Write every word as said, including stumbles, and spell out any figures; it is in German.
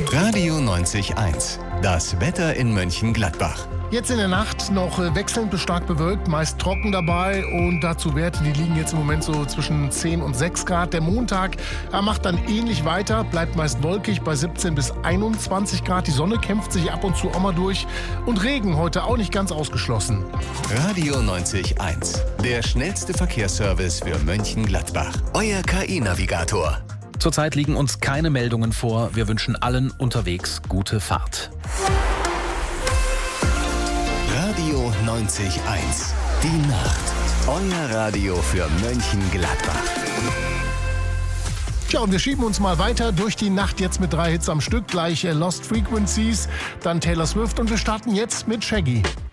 Radio neunzig Komma eins. Das Wetter in Mönchengladbach. Jetzt in der Nacht noch wechselnd bis stark bewölkt, meist trocken dabei und dazu Werte, die liegen jetzt im Moment so zwischen zehn und sechs Grad. Der Montag er macht dann ähnlich weiter, bleibt meist wolkig bei siebzehn bis einundzwanzig Grad. Die Sonne kämpft sich ab und zu auch mal durch und Regen heute auch nicht ganz ausgeschlossen. Radio neunzig Komma eins. Der schnellste Verkehrsservice für Mönchengladbach. Euer K I-Navigator. Zurzeit liegen uns keine Meldungen vor. Wir wünschen allen unterwegs gute Fahrt. Radio neunzig Komma eins. Die Nacht. Euer Radio für Mönchengladbach. Tja, und wir schieben uns mal weiter durch die Nacht jetzt mit drei Hits am Stück. Gleich äh, Lost Frequencies, dann Taylor Swift und wir starten jetzt mit Shaggy.